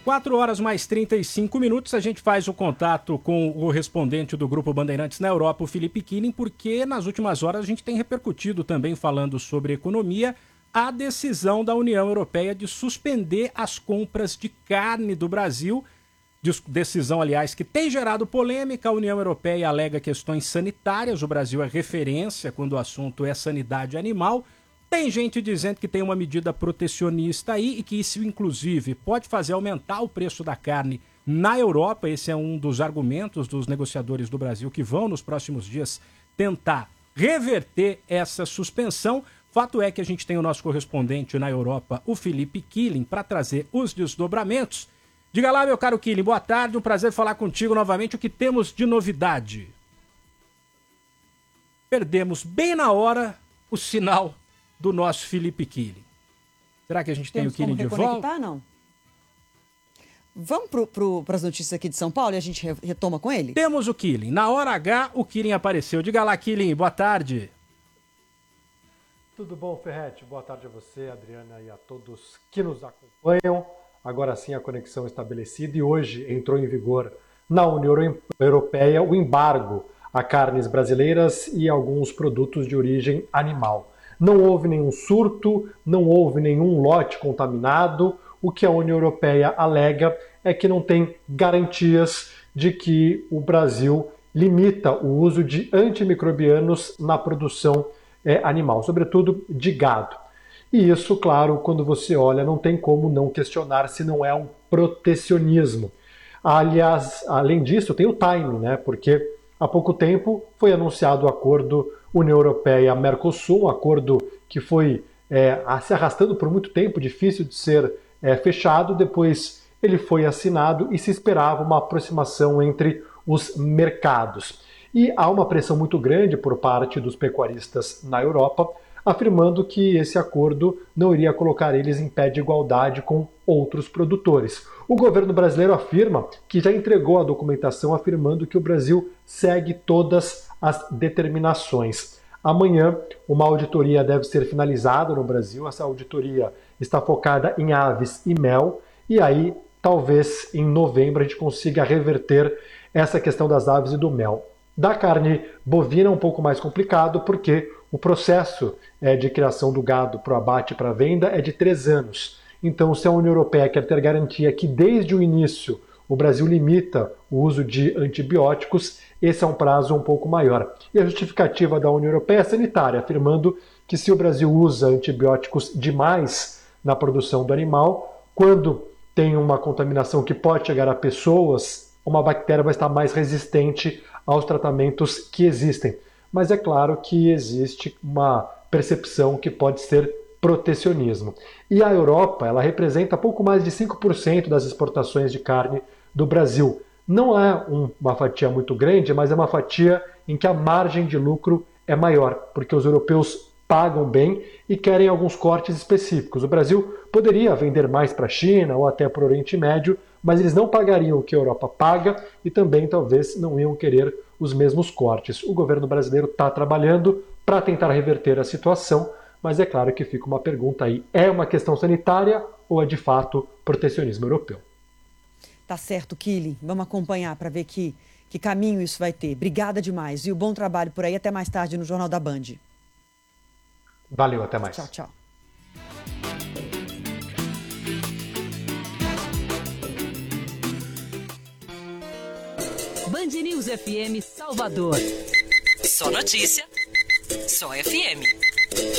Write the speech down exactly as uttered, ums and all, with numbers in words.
quatro horas mais trinta e cinco minutos, a gente faz o contato com o correspondente do Grupo Bandeirantes na Europa, o Felipe Killing, porque nas últimas horas a gente tem repercutido também, falando sobre economia, a decisão da União Europeia de suspender as compras de carne do Brasil. Decisão, aliás, que tem gerado polêmica. A União Europeia alega questões sanitárias. O Brasil é referência quando o assunto é sanidade animal. Tem gente dizendo que tem uma medida protecionista aí e que isso, inclusive, pode fazer aumentar o preço da carne na Europa. Esse é um dos argumentos dos negociadores do Brasil que vão, nos próximos dias, tentar reverter essa suspensão. Fato é que a gente tem o nosso correspondente na Europa, o Felipe Killing, para trazer os desdobramentos. Diga lá, meu caro Killing, boa tarde, um prazer falar contigo novamente. O que temos de novidade? Perdemos bem na hora o sinal do nosso Felipe Killing. Será que a gente Temos tem o Killing de volta? Não? Vamos para as notícias aqui de São Paulo e a gente re retoma com ele? Temos o Killing. Na hora H, o Killing apareceu. Diga lá, Killing, boa tarde. Tudo bom, Ferretti? Boa tarde a você, Adriana, e a todos que nos acompanham. Agora sim a conexão estabelecida e hoje entrou em vigor na União Europeia o embargo a carnes brasileiras e alguns produtos de origem animal. Não houve nenhum surto, não houve nenhum lote contaminado. O que a União Europeia alega é que não tem garantias de que o Brasil limita o uso de antimicrobianos na produção é, animal, sobretudo de gado. E isso, claro, quando você olha, não tem como não questionar se não é um protecionismo. Aliás, além disso, tem o timing, né? Porque há pouco tempo foi anunciado o acordo União Europeia-Mercosul, um acordo que foi é, se arrastando por muito tempo, difícil de ser é, fechado. Depois ele foi assinado e se esperava uma aproximação entre os mercados. E há uma pressão muito grande por parte dos pecuaristas na Europa, afirmando que esse acordo não iria colocar eles em pé de igualdade com outros produtores. O governo brasileiro afirma que já entregou a documentação afirmando que o Brasil segue todas as determinações. Amanhã, uma auditoria deve ser finalizada no Brasil. Essa auditoria está focada em aves e mel, e aí talvez em novembro a gente consiga reverter essa questão das aves e do mel. Da carne bovina é um pouco mais complicado, porque o processo é, de criação do gado para o abate e para a venda é de três anos. Então, se a União Europeia quer ter garantia que desde o início o Brasil limita o uso de antibióticos, esse é um prazo um pouco maior. E a justificativa da União Europeia é sanitária, afirmando que se o Brasil usa antibióticos demais na produção do animal, quando tem uma contaminação que pode chegar a pessoas, uma bactéria vai estar mais resistente aos tratamentos que existem. Mas é claro que existe uma percepção que pode ser protecionismo. E a Europa, ela representa pouco mais de cinco por cento das exportações de carne do Brasil. Não é um, uma fatia muito grande, mas é uma fatia em que a margem de lucro é maior, porque os europeus pagam bem e querem alguns cortes específicos. O Brasil poderia vender mais para a China ou até para o Oriente Médio, mas eles não pagariam o que a Europa paga e também talvez não iam querer os mesmos cortes. O governo brasileiro está trabalhando para tentar reverter a situação, mas é claro que fica uma pergunta aí. É uma questão sanitária ou é de fato protecionismo europeu? Tá certo, Killing. Vamos acompanhar para ver que, que caminho isso vai ter. Obrigada demais. E o bom trabalho por aí. Até mais tarde no Jornal da Band. Valeu, até mais. Tchau, tchau. Band News F M Salvador. Só notícia, só F M.